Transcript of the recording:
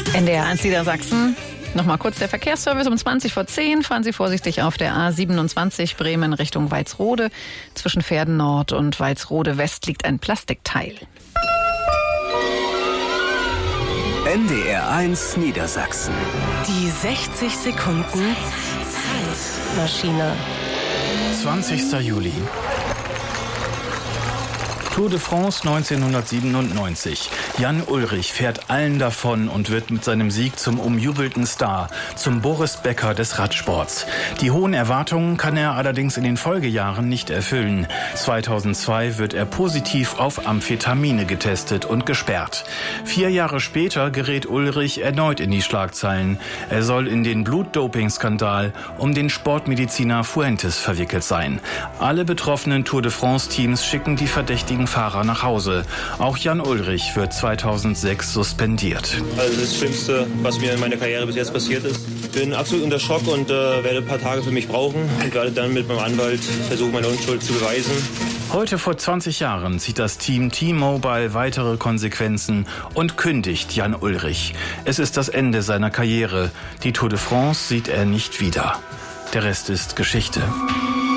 NDR1 Niedersachsen. Nochmal kurz der Verkehrsservice um 20:10. Fahren Sie vorsichtig auf der A27 Bremen Richtung Walsrode. Zwischen Verden Nord und Walsrode West liegt ein Plastikteil. NDR1 Niedersachsen. Die 60 Sekunden Zeitmaschine. 20. Juli. Tour de France 1997. Jan Ullrich fährt allen davon und wird mit seinem Sieg zum umjubelten Star, zum Boris Becker des Radsports. Die hohen Erwartungen kann er allerdings in den Folgejahren nicht erfüllen. 2002 wird er positiv auf Amphetamine getestet und gesperrt. 4 Jahre später gerät Ullrich erneut in die Schlagzeilen. Er soll in den Blutdoping-Skandal um den Sportmediziner Fuentes verwickelt sein. Alle betroffenen Tour de France-Teams schicken die verdächtigen Fahrer nach Hause. Auch Jan Ullrich wird 2006 suspendiert. Also das Schlimmste, was mir in meiner Karriere bis jetzt passiert ist. Ich bin absolut unter Schock und werde ein paar Tage für mich brauchen und werde dann mit meinem Anwalt versuchen, meine Unschuld zu beweisen. Heute vor 20 Jahren zieht das Team T-Mobile weitere Konsequenzen und kündigt Jan Ullrich. Es ist das Ende seiner Karriere. Die Tour de France sieht er nicht wieder. Der Rest ist Geschichte.